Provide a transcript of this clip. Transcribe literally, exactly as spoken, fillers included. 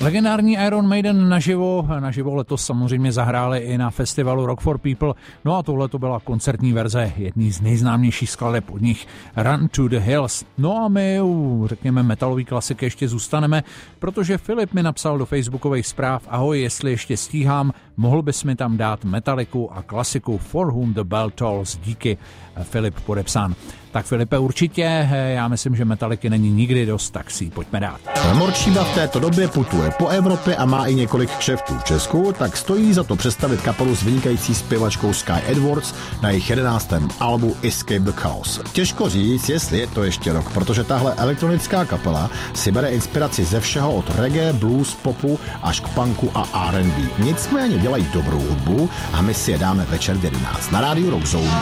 Legendární Iron Maiden naživo, naživo letos samozřejmě zahráli i na festivalu Rock for People, no a tohle to byla koncertní verze jedný z nejznámějších skladeb od nich, Run to the Hills. No a my u, řekněme, metalový klasiky ještě zůstaneme, protože Filip mi napsal do facebookových zpráv: ahoj, jestli ještě stíhám, mohl bys mi tam dát Metalliku a klasiku For Whom the Bell Tolls, díky, Filip podepsán. Tak Filipe, určitě, já myslím, že Metalliky není nikdy dost, tak si ji pojďme dát. Morčíba v této době putuje po Evropě a má i několik kšeftů v Česku, tak stojí za to představit kapelu s vynikající zpěvačkou Sky Edwards na jejich jedenáctém albu Escape the Chaos. Těžko říct, jestli je to ještě rok, protože tahle elektronická kapela si bere inspiraci ze všeho od reggae, blues, popu až k punku a R and B. Nicméně dělají dobrou hudbu a my si je dáme večer v jedenáct na rádiu Rock Zone.